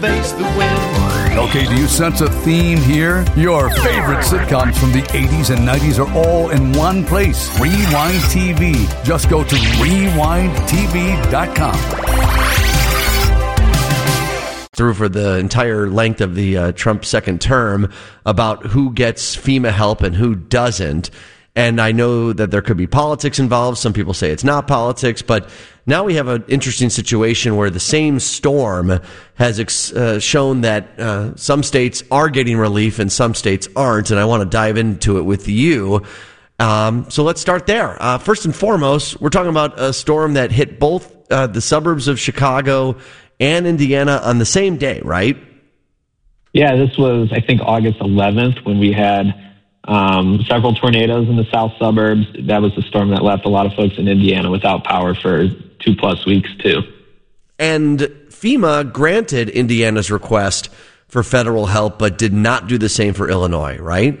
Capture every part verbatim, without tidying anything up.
Face the wind. Okay, do you sense a theme here? Your favorite sitcoms from the eighties and nineties are all in one place. Rewind T V. Just go to rewind t v dot com. Through for the entire length of the uh, Trump second term about who gets FEMA help and who doesn't. And I know that there could be politics involved. Some people say it's not politics, but now we have an interesting situation where the same storm has ex- uh, shown that uh, some states are getting relief and some states aren't. And I want to dive into it with you. Um, so let's start there. Uh, first and foremost, we're talking about a storm that hit both uh, the suburbs of Chicago and Indiana on the same day, right? Yeah, this was, I think, August eleventh when we had um, several tornadoes in the south suburbs. That was the storm that left a lot of folks in Indiana without power for two plus weeks, too. And FEMA granted Indiana's request for federal help, but did not do the same for Illinois, right?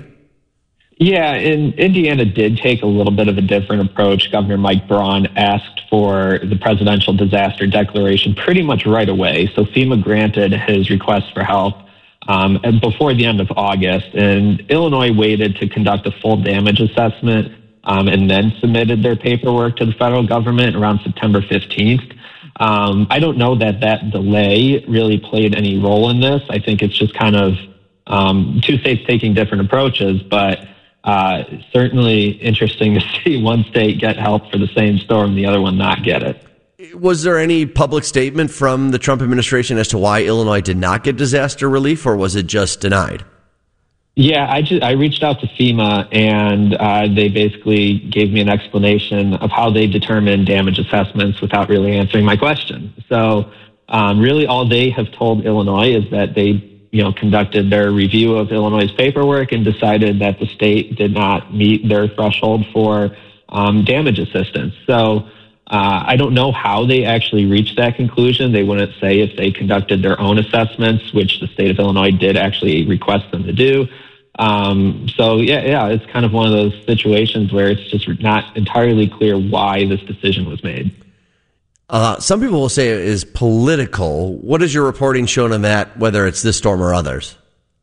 Yeah, and Indiana did take a little bit of a different approach. Governor Mike Braun asked for the presidential disaster declaration pretty much right away. So FEMA granted his request for help um, before the end of August. And Illinois waited to conduct a full damage assessment um, and then submitted their paperwork to the federal government around September fifteenth. Um, I don't know that that delay really played any role in this. I think it's just kind of um, two states taking different approaches, but Uh, certainly interesting to see one state get help for the same storm, the other one not get it. Was there any public statement from the Trump administration as to why Illinois did not get disaster relief, or was it just denied? Yeah, I just, I reached out to FEMA, and uh, they basically gave me an explanation of how they determine damage assessments without really answering my question. So um, really all they have told Illinois is that they you know, conducted their review of Illinois' paperwork and decided that the state did not meet their threshold for um, damage assistance. So uh, I don't know how they actually reached that conclusion. They wouldn't say if they conducted their own assessments, which the state of Illinois did actually request them to do. Um, so, yeah, yeah, it's kind of one of those situations where it's just not entirely clear why this decision was made. Uh, some people will say it is political. What has your reporting shown on that, whether it's this storm or others?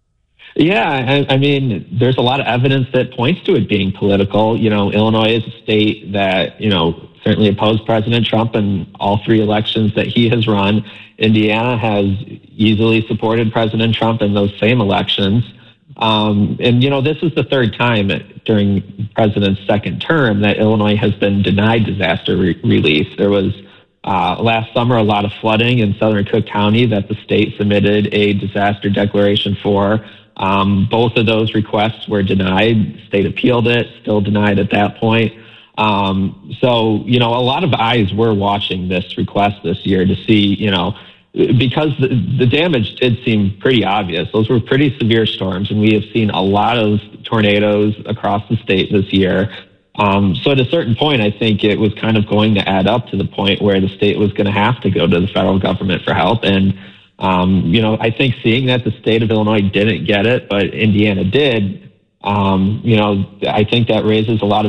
Yeah, I, I mean, there's a lot of evidence that points to it being political. You know, Illinois is a state that, you know, certainly opposed President Trump in all three elections that he has run. Indiana has easily supported President Trump in those same elections. Um, and, you know, this is the third time during the president's second term that Illinois has been denied disaster re- relief. There was Uh, last summer, a lot of flooding in southern Cook County that the state submitted a disaster declaration for. Um, both of those requests were denied. The state appealed it, still denied at that point. Um, so, you know, a lot of eyes were watching this request this year to see, you know, because the, the damage did seem pretty obvious. Those were pretty severe storms, and we have seen a lot of tornadoes across the state this year. Um, so at a certain point, I think it was kind of going to add up to the point where the state was going to have to go to the federal government for help. And, um, you know, I think seeing that the state of Illinois didn't get it, but Indiana did, um, you know, I think that raises a lot of